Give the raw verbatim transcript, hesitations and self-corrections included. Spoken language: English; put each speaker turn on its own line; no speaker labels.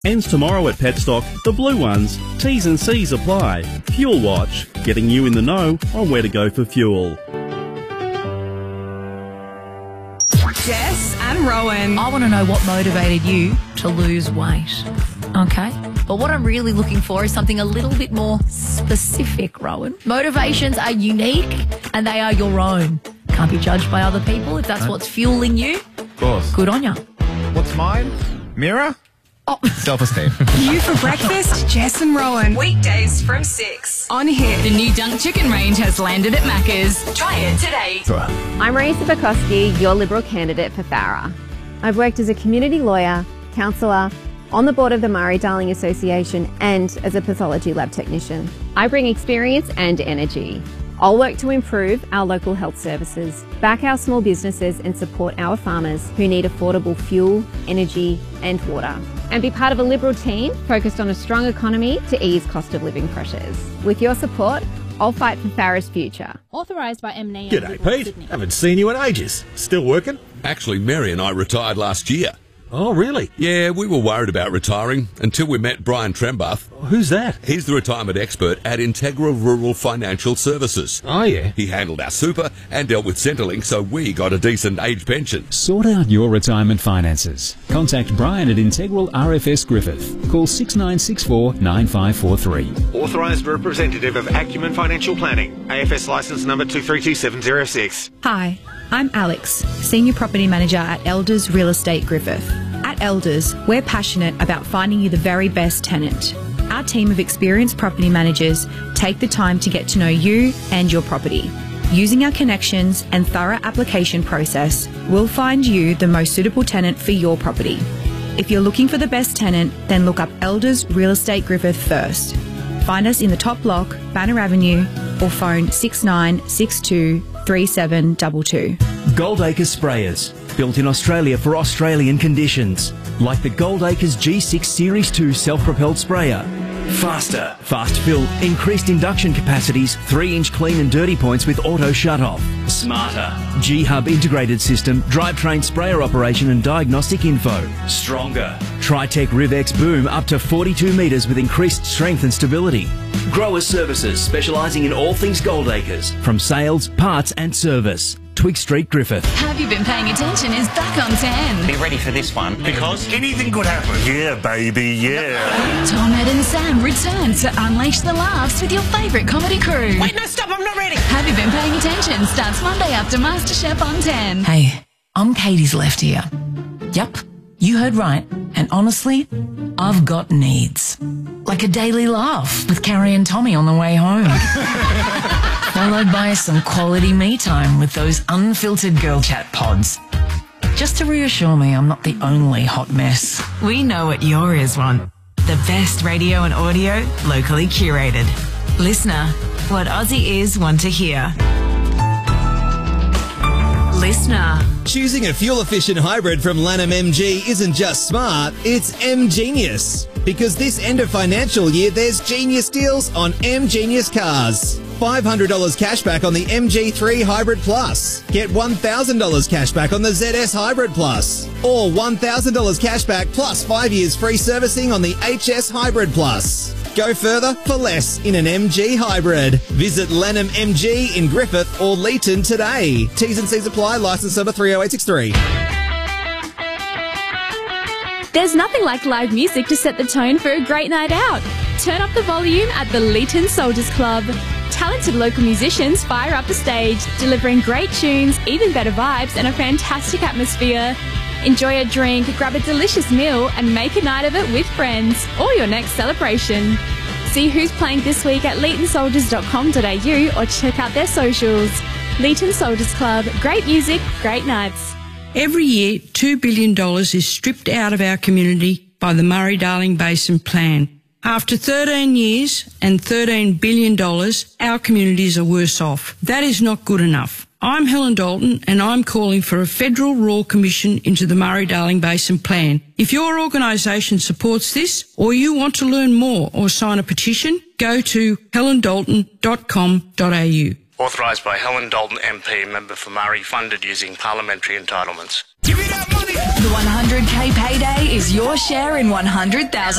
Ends tomorrow at Petstock, the blue ones. T's and C's apply. Fuel Watch, getting you in the know on where to go for fuel.
Jess and Rowan.
I want to know what motivated you to lose weight. Okay? But what I'm really looking for is something a little bit more specific, Rowan. Motivations are unique and they are your own. Can't be judged by other people. If that's what's fueling you,
of course.
Good on ya.
What's mine? Mirror?
Oh.
Self-esteem.
You for breakfast, Jess and Rowan. Weekdays from six on Hit.
The new Dunk Chicken range has landed at Macca's. Try it today.
I'm Marisa Bukowski, your Liberal candidate for Farrer. I've worked as a community lawyer, counsellor, on the board of the Murray-Darling Association and as a pathology lab technician. I bring experience and energy. I'll work to improve our local health services, back our small businesses and support our farmers who need affordable fuel, energy and water. And be part of a Liberal team focused on a strong economy to ease cost of living pressures. With your support, I'll fight for Farrer's future.
Authorised by M N A.
G'day, Pete.
Sydney.
Haven't seen you in ages. Still working?
Actually, Mary and I retired last year.
Oh, really?
Yeah, we were worried about retiring until we met Brian Trembath.
Who's that?
He's the retirement expert at Integra Rural Financial Services.
Oh, yeah?
He handled our super and dealt with Centrelink, so we got a decent age pension.
Sort out your retirement finances. Contact Brian at Integral R F S Griffith. Call six nine six four, nine five four three.
Authorised representative of Acumen Financial Planning. A F S licence number two three two seven zero six.
Hi, I'm Alex, Senior Property Manager at Elders Real Estate Griffith. At Elders, we're passionate about finding you the very best tenant. Our team of experienced property managers take the time to get to know you and your property. Using our connections and thorough application process, we'll find you the most suitable tenant for your property. If you're looking for the best tenant, then look up Elders Real Estate Griffith first. Find us in the top block, Banner Avenue, or phone six nine six two, three seven two two.
Goldacres sprayers, built in Australia for Australian conditions, like the Goldacres G six Series two self-propelled sprayer. Faster, fast fill, increased induction capacities, three inch clean and dirty points with auto shut-off. Smarter, G-Hub integrated system, drivetrain sprayer operation and diagnostic info. Stronger, Tritech Rivex boom up to forty-two metres with increased strength and stability. Grower Services, specialising in all things Goldacres, from sales, parts and service. Twig Street, Griffith.
Have You Been Paying Attention is back on ten.
Be ready for this one, because anything could happen. Yeah, baby, yeah.
Tom, Ed and Sam return to unleash the laughs with your favourite comedy crew.
Wait, no, stop, I'm not ready.
Have You Been Paying Attention starts Monday after MasterChef on ten.
Hey, I'm Katie's left ear. Yup, you heard right. And honestly, I've got needs. Like a daily laugh with Carrie and Tommy on the way home. Followed by some quality me time with those unfiltered girl chat pods. Just to reassure me I'm not the only hot mess.
We know what your ears want. The best radio and audio, locally curated. Listener, what Aussie ears want to hear. Listener.
Choosing a fuel-efficient hybrid from Lanham M G isn't just smart, it's M-Genius. Because this end of financial year, there's genius deals on M-Genius cars. five hundred dollars cash back on the M G three Hybrid Plus. Get one thousand dollars cash back on the Z S Hybrid Plus. Or one thousand dollars cash back plus five years free servicing on the H S Hybrid Plus. Go further for less in an M G hybrid. Visit Lanham M G in Griffith or Leeton today. T's and C's apply. Licence number three oh eight six three.
There's nothing like live music to set the tone for a great night out. Turn up the volume at the Leeton Soldiers Club. Talented local musicians fire up the stage, delivering great tunes, even better vibes, and a fantastic atmosphere. Enjoy a drink, grab a delicious meal, and make a night of it with friends or your next celebration. See who's playing this week at leeton soldiers dot com dot a u or check out their socials. Leeton Soldiers Club, great music, great nights.
Every year, two billion dollars is stripped out of our community by the Murray-Darling Basin Plan. After thirteen years and thirteen billion dollars, our communities are worse off. That is not good enough. I'm Helen Dalton and I'm calling for a federal royal commission into the Murray-Darling Basin Plan. If your organisation supports this or you want to learn more or sign a petition, go to helen dalton dot com dot a u.
Authorised by Helen Dalton M P, member for Murray, funded using parliamentary entitlements.
The one hundred K payday is your share in one hundred thousand